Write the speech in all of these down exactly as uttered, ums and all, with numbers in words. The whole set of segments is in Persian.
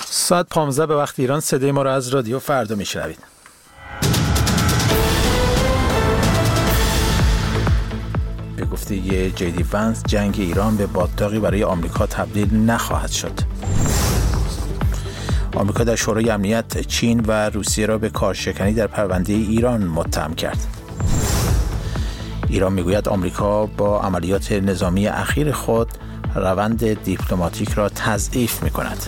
ساعت پانزده به وقت ایران. صدای ما را از رادیو فردا میشنوید. به گفته جیدی ونس، جنگ ایران به باتلاقی برای آمریکا تبدیل نخواهد شد. آمریکا در شورای امنیت چین و روسیه را به کارشکنی در پرونده ایران متهم کرد. ایران میگوید آمریکا با عملیات نظامی اخیر خود روند دیپلماتیک را تضعیف می‌کند.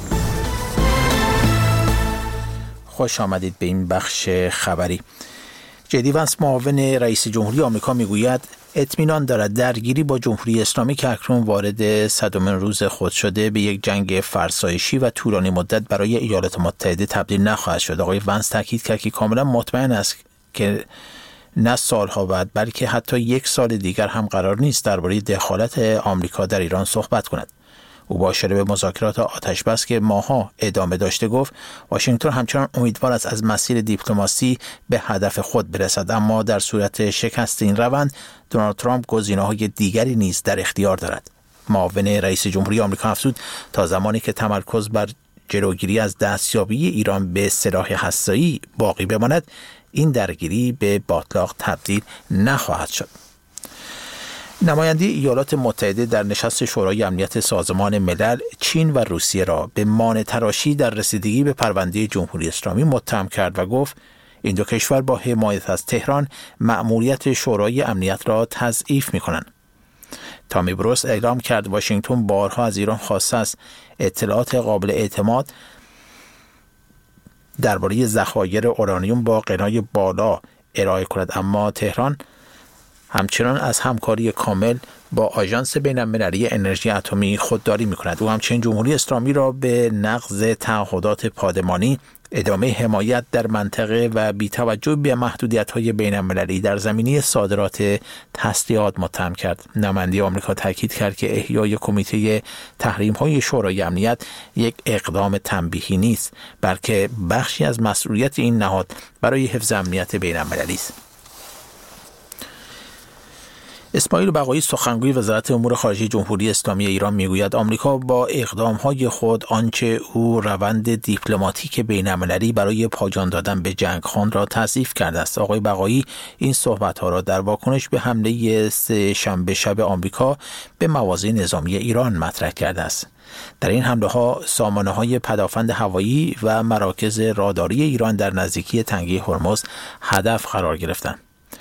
خوش آمدید به این بخش خبری. جدی ونس، معاون رئیس جمهوری آمریکا، میگوید اطمینان دارد درگیری با جمهوری اسلامی که اکنون وارد صدمین روز خود شده به یک جنگ فرسایشی و طولانی مدت برای ایالات متحده تبدیل نخواهد شد. آقای ونس تاکید کرد که کاملا مطمئن است که نه سالها بعد بلکه حتی یک سال دیگر هم قرار نیست درباره دخالت آمریکا در ایران صحبت کند. او با اشاره به مذاکرات آتش‌بس که ماها ادامه داشته گفت واشنگتن همچنان امیدوار است از مسیر دیپلماسی به هدف خود برسد، اما در صورت شکست این روند دونالد ترامپ گزینه‌های دیگری نیز در اختیار دارد. معاون رئیس جمهوری آمریکا افزود تا زمانی که تمرکز بر جلوگیری از دستیابی ایران به سلاح هسته‌ای باقی بماند، این درگیری به باتلاق تبدیل نخواهد شد. نماینده ایالات متحده در نشست شورای امنیت سازمان ملل چین و روسیه را به مانع تراشی در رسیدگی به پرونده جمهوری اسلامی متهم کرد و گفت این دو کشور با حمایت از تهران مأموریت شورای امنیت را تضعیف می‌کنند. تامی بروس اعلام کرد واشنگتن بارها از ایران خواسته است اطلاعات قابل اعتماد درباره ذخایر اورانیوم با غنای بالا ارائه کند، اما تهران همچنان از همکاری کامل با آژانس بین‌المللی انرژی اتمی خودداری می‌کند. او همچنین جمهوری اسلامی را به نقض تعهدات پادمانی، ادامه حمایت در منطقه و بی‌توجهی به محدودیت‌های بین‌المللی در زمینه صادرات تسلیحات متهم کرد. نماینده آمریکا تاکید کرد که احیای کمیته تحریم‌های شورای امنیت یک اقدام تنبیهی نیست، بلکه بخشی از مسئولیت این نهاد برای حفظ امنیت بین‌المللی است. اسماعیل بقایی، سخنگوی وزارت امور خارجه جمهوری اسلامی ایران، میگوید آمریکا با اقدام‌های خود آنچه او روند دیپلماتیک بین‌المللی برای پایان دادن به جنگ خواند را تضعیف کرده است. آقای بقایی این صحبت‌ها را در واکنش به حمله سه شنبه شب آمریکا به مواضع نظامی ایران مطرح کرده است. در این حمله‌ها سامانه‌های پدافند هوایی و مراکز راداری ایران در نزدیکی تنگه هرمز هدف قرار گرفتند.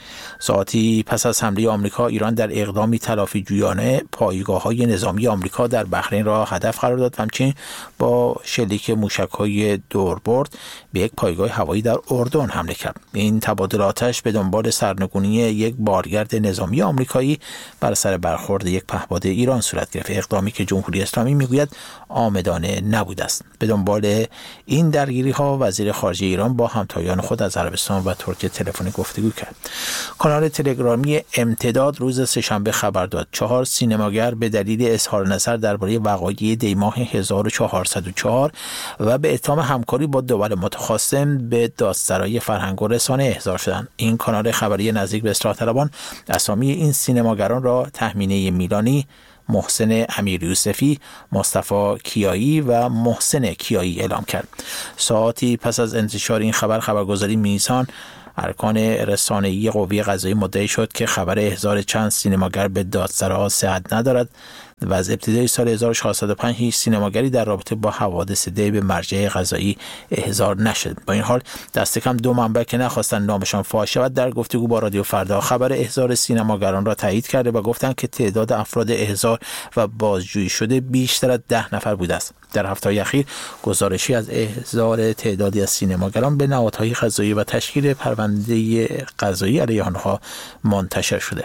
ساعتی پس از حمله آمریکا، ایران در اقدامی تلافی جویانه پایگاه‌های نظامی آمریکا در بحرین را هدف قرار داد و همچنین با شلیک موشک‌های دوربرد به یک پایگاه هوایی در اردن حمله کرد. این تبادل آتش به دنبال سرنگونی یک بارگرد نظامی آمریکایی بر سر برخورد یک پهپاد ایران صورت گرفت، اقدامی که جمهوری اسلامی میگوید عامدانه نبوده است. به دنبال این درگیری‌ها وزیر خارجه ایران با همتایان خود از عربستان و ترکیه تلفنی گفتگو کرد. کانال تلگرامی امتداد روز سه‌شنبه خبر داد چهار سینماگر به دلیل اظهار نظر درباره وقایع دی‌ماه هزار و چهارصد و چهار و به اتهام همکاری با دول متخاصم به دادسرای فرهنگ و رسانه احضار شدند. این کانال خبری نزدیک به اصلاح طلبان اسامی این سینماگران را تهمینه میلانی، محسن امیریوسفی، مصطفی کیایی و محسن کیایی اعلام کرد. ساعتی پس از انتشار این خبر، خبرگزاری میزان ارکان رسانه‌ای قوه قضاییه مدعی شد که خبر احضار چند سینماگر به دادسرا صحت ندارد و از ابتدای سال هزار و چهارصد و پنج هیچ سینماگری در رابطه با حوادث دی به مرجع قضایی احضار نشد. با این حال دست کم دو منبع که نخواستند نامشان فاش شود در گفتگو با رادیو فردا خبر احضار سینماگران را تایید کرده و گفتند که تعداد افراد احضار و بازجویی شده بیشتر از ده نفر بوده است. در هفته‌های اخیر گزارشی از احضار تعدادی از سینماگران به نهادهای قضایی و تشکیل پرونده قضایی علیه آنها منتشر شده.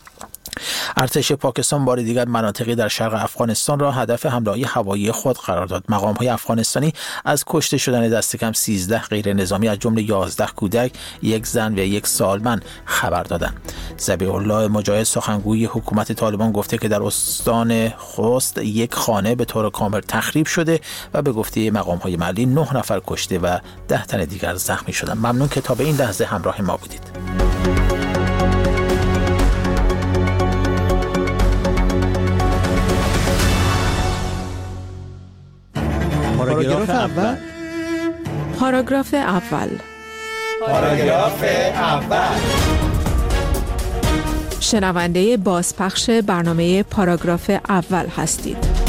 ارتش پاکستان بار دیگر مناطقی در شرق افغانستان را هدف حمله‌های هوایی خود قرار داد. مقام‌های افغانستانی از کشته شدن دست کم سیزده غیر نظامی از جمله یازده کودک، یک زن و یک سالمند خبر دادند. ذبیح الله مجاهد، سخنگوی حکومت طالبان، گفته که در استان خوست یک خانه به طور کامل تخریب شده و به گفته مقام‌های محلی نه نفر کشته و ده تن دیگر زخمی شدند. ممنون که تا به این لحظه همراه ما بودید. پاراگراف اول. پاراگراف اول. پاراگراف اول. شنونده بازپخش برنامه پاراگراف اول هستید.